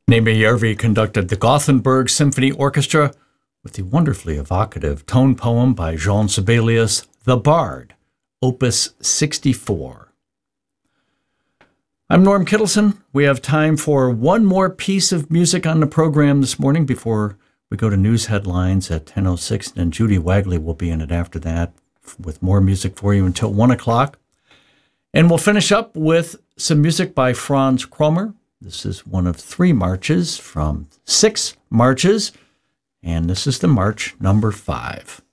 Némi Järvi conducted the Gothenburg Symphony Orchestra with the wonderfully evocative tone poem by Jean Sibelius, The Bard, Opus 64. I'm Norm Kittleson. We have time for one more piece of music on the program this morning before we go to news headlines at 10:06, and Judy Wagley will be in it after that with more music for you until 1 o'clock. And we'll finish up with some music by Franz Kromer. This is one of 3 marches from 6 marches, and this is the march number 5.